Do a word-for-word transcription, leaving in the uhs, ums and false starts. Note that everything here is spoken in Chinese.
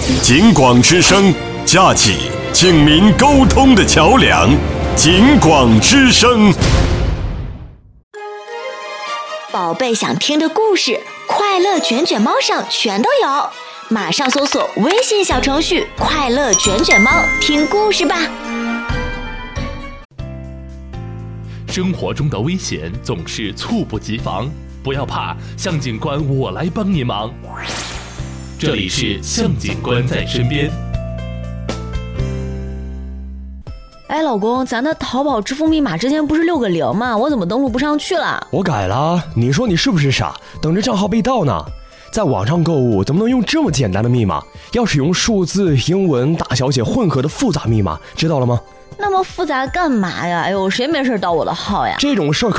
警广之声，架起警民沟通的桥梁。警广之声， 宝贝想听的故事，快乐卷卷猫上全都有，马上搜索微信小程序“快乐卷卷猫”，听故事吧。 生活中的危险总是猝不及防，不要怕，向警官我来帮你忙。这里是向警官在身边。 哎，老公，咱的淘宝支付密码之前不是六个零吗？我怎么登录不上去了？ 我改了，你说你是不是傻？等着账号被盗呢？在网上购物怎么能用这么简单的密码？要使用数字、英文、大小写混合的复杂密码，知道了吗？ 那么复杂干嘛呀？哎呦，谁没事盗我的号呀？ 这种事儿可